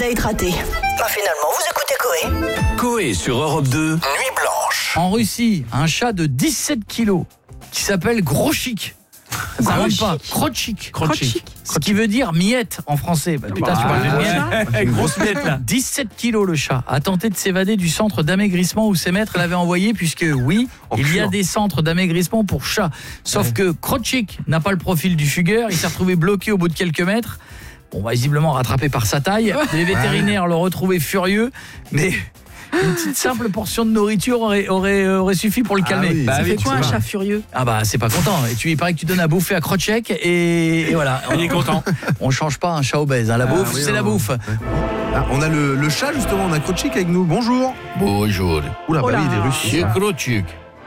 date raté. Finalement, vous écoutez Coé. Coé sur Europe 2, Nuit Blanche. En Russie, un chat de 17 kilos qui s'appelle Grochik. Ça rentre pas. Krochik. Ce qui veut dire miette en français. Putain, tu parles de miette. Grosse miette là. 17 kilos le chat a tenté de s'évader du centre d'amaigrissement où ses maîtres l'avaient envoyé, puisque oui, il y a des centres d'amaigrissement pour chats. Sauf que Krochik n'a pas le profil du fugueur, il s'est retrouvé bloqué au bout de quelques mètres. Bon, visiblement rattrapé par sa taille. Les vétérinaires l'ont retrouvé furieux, mais une petite simple portion de nourriture aurait suffi pour le calmer. Oui, ça fait quoi un chat furieux? C'est pas content. Et il paraît que tu donnes à bouffer à Krochik et voilà. Il est content. On change pas un chat obèse. La bouffe, c'est la bouffe. On a le chat justement, on a Krochik avec nous. Bonjour. Bonjour. Oula, il est russe. C'est Krochik.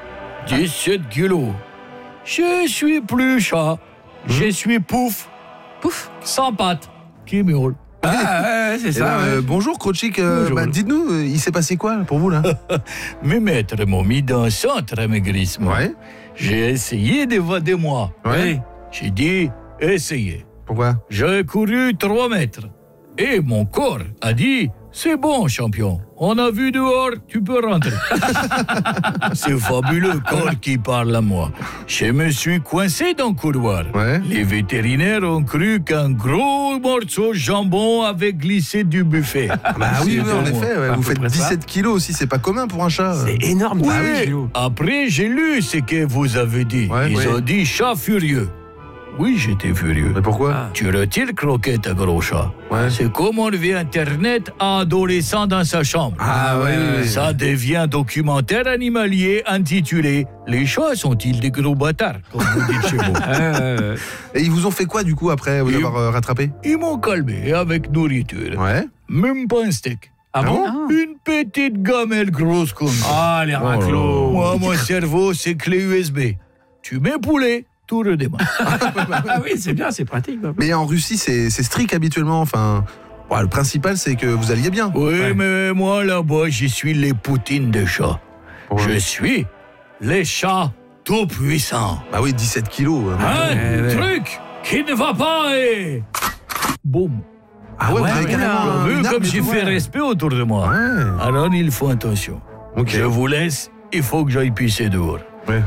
17 kilos. Je suis plus chat. Je suis pouf. Pouf. Sans pattes. Qui miaule. C'est ça. Bonjour Krochik, Bonjour. dites-nous, il s'est passé quoi pour vous là? Mes maîtres m'ont mis dans un centre d'amaigrissement. Ouais. J'ai essayé d'évader moi. Ouais. J'ai dit, essayez. Pourquoi? J'ai couru 3 mètres. Et mon corps a dit, c'est bon champion, on a vu dehors, tu peux rentrer. C'est fabuleux corps qui parle à moi. Je me suis coincé dans le couloir. Ouais. Les vétérinaires ont cru qu'un gros morceau de jambon avait glissé du buffet. Oui, C'est en de effet, moi. vous faites peu près 17 kilos aussi, c'est pas commun pour un chat. C'est énorme. Oui, 18 kilos. après j'ai lu ce que vous avez dit. Ouais. Ils ont dit chat furieux. Oui, j'étais furieux. Mais pourquoi? Tu retires croquette à gros chat. Ouais. C'est comme enlever Internet à un adolescent dans sa chambre. Ça devient documentaire animalier intitulé « Les chats sont-ils des gros bâtards ?» comme vous dites chez vous. Et ils vous ont fait quoi du coup après vous avoir rattrapé? Ils m'ont calmé avec nourriture. Ouais. Même pas un steak. Ah bon? Une petite gamelle grosse comme ça. Ah, les raclos. Moi, mon cerveau, c'est clé USB. Tu mets poulet, tout redémarre. Ah oui, c'est bien, c'est pratique. Mais en Russie, c'est strict habituellement. Enfin, le principal, c'est que vous alliez bien. Oui, mais moi, là-bas, je suis les poutines des chats. Ouais. Je suis les chats tout-puissants. Bah oui, 17 kilos. Truc qui ne va pas et... Boum. Ah ouais, vous avez carrément Vu une arme comme et j'ai tout. fait respect autour de moi. Ouais. Alors, il faut attention. Ok. Je vous laisse, il faut que j'aille pisser dehors. Ouais.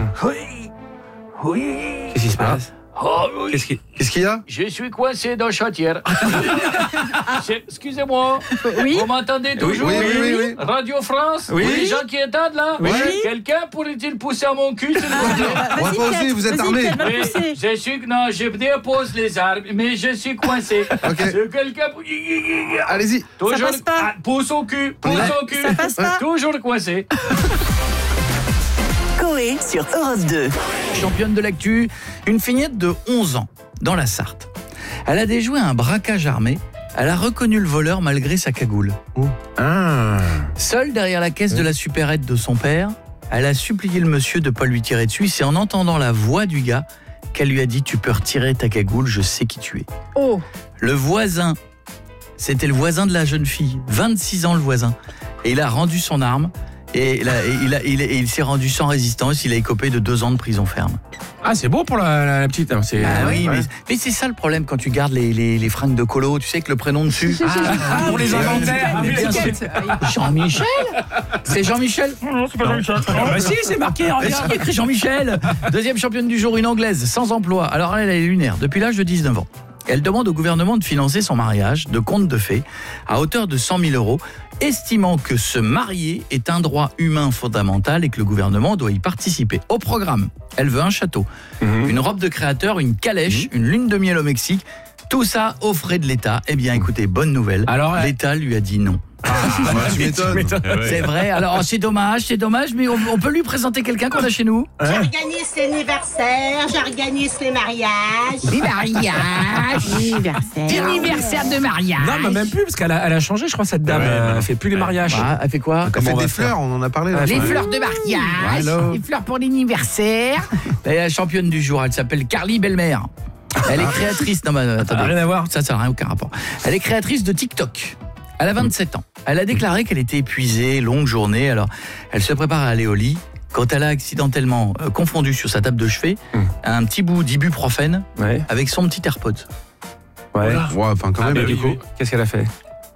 Oui. Qu'est-ce qui se passe? Ah oui. Qu'est-ce qu'il y a? Je suis coincé dans Chatière. Excusez-moi. Oui. Vous m'entendez toujours? Oui. Radio France? Oui. Les gens qui entendent là? Oui. Quelqu'un pourrait-il pousser à mon cul, s'il vous plaît? On va pas oser, vous êtes armé. Oui, je suis... Non, je dépose les armes, mais je suis coincé. Ok. C'est quelqu'un... Allez-y. Toujours... Ça passe pas. Ah, pousse au cul, pousse au cul. Ça passe pas. Toujours coincé. Coé sur Europe 2. Championne de l'actu, une fillette de 11 ans, dans la Sarthe. Elle a déjoué un braquage armé. Elle a reconnu le voleur malgré sa cagoule. Seule derrière la caisse de la supérette de son père, elle a supplié le monsieur de ne pas lui tirer dessus. C'est en entendant la voix du gars qu'elle lui a dit « Tu peux retirer ta cagoule, je sais qui tu es. » Oh. Le voisin, c'était le voisin de la jeune fille, 26 ans le voisin. Et il a rendu son arme. Et il s'est rendu sans résistance. Il a écopé de 2 ans de prison ferme. Ah, c'est beau pour la petite. Hein, Oui, mais c'est ça le problème quand tu gardes les fringues de colo. Tu sais que le prénom dessus. pour les inventaires. Bien sûr. Jean-Michel. C'est Jean-Michel. Non, c'est pas Jean-Michel. Si, c'est marqué. Il y a écrit Jean-Michel. Deuxième championne du jour, une Anglaise, sans emploi. Alors elle est lunaire depuis l'âge de 19 ans. Elle demande au gouvernement de financer son mariage de conte de fées à hauteur de 100 000 €, estimant que se marier est un droit humain fondamental et que le gouvernement doit y participer. Au programme, elle veut un château, une robe de créateur, une calèche, une lune de miel au Mexique. Tout ça aux frais de l'État. Eh bien, écoutez, bonne nouvelle. Alors, l'État lui a dit non. Tu m'étonnes. C'est vrai. Alors, c'est dommage, mais on peut lui présenter quelqu'un qu'on a chez nous. J'organise l'anniversaire, j'organise les mariages. Les mariages. L'anniversaire de mariage. Non, mais même plus, parce qu'elle a changé, je crois, cette dame. Elle fait plus les mariages. Ah, elle fait quoi? Elle fait des fleurs, on en a parlé là. Les fleurs de mariage. Voilà. Les fleurs pour l'anniversaire. Elle est la championne du jour, elle s'appelle Carly Bellemare. Elle est créatrice... Non, attendez. Rien à voir. Ça n'a aucun rapport. Elle est créatrice de TikTok. Elle a 27 ans. Elle a déclaré qu'elle était épuisée, longue journée. Alors, elle se prépare à aller au lit. Quand elle a accidentellement confondu sur sa table de chevet un petit bout d'ibuprofène avec son petit AirPod. Ouais. Ouais, enfin quand même. Du coup, qu'est-ce qu'elle a fait?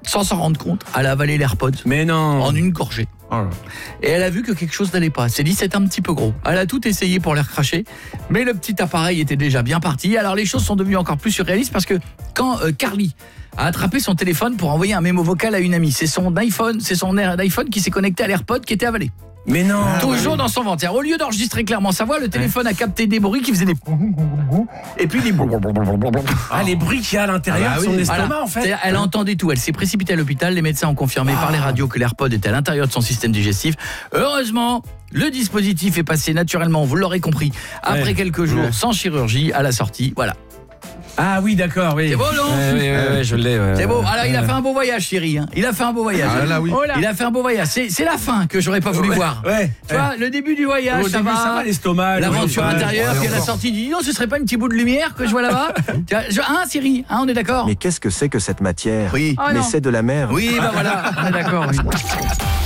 sans s'en rendre compte, elle a avalé l'AirPod Mais non. en une gorgée. Oh là. Et elle a vu que quelque chose n'allait pas. Elle s'est dit c'est un petit peu gros. Elle a tout essayé pour les recracher, mais le petit appareil était déjà bien parti. Alors les choses sont devenues encore plus surréalistes parce que quand Carly a attrapé son téléphone pour envoyer un mémo vocal à une amie, c'est son iPhone qui s'est connecté à l'AirPod qui était avalé. Mais non. Toujours dans son ventre. Au lieu d'enregistrer clairement sa voix, le téléphone a capté des bruits qui faisaient des... Et puis des... Ah, les bruits qu'il y a à l'intérieur de son estomac, Voilà. en fait. C'est-à-dire, elle entendait tout. Elle s'est précipitée à l'hôpital. Les médecins ont confirmé par les radios que l'AirPod était à l'intérieur de son système digestif. Heureusement, le dispositif est passé naturellement, vous l'aurez compris, après quelques jours, sans chirurgie, à la sortie. Voilà. Ah oui, d'accord, oui. C'est beau, non ? Ouais, je l'ai. C'est beau. Alors, il a fait un beau voyage, chérie. Hein. Il a fait un beau voyage. Ah là, oui. Oh là. Il a fait un beau voyage. C'est la fin que j'aurais pas voulu voir. Ouais. Tu vois, le début du voyage, Au début, ça va l'estomac. L'aventure oui. intérieure, ouais, puis à la encore. sortie du non, ce serait pas un petit bout de lumière que je vois là-bas. Hein, Siri, hein, on est d'accord ? Mais qu'est-ce que c'est que cette matière? Oui. Oh Mais non. c'est de la mer. Oui, bah voilà, on est d'accord. Oui.